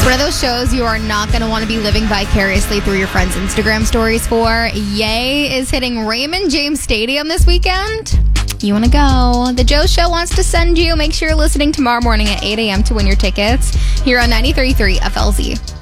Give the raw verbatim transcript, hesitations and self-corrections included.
One of those shows you are not going to want to be living vicariously through your friends' Instagram stories for. Ye is hitting Raymond James Stadium this weekend. You want to go. The Joe Show wants to send you. Make sure you're listening tomorrow morning at eight a.m. to win your tickets here on ninety-three point three F L Z.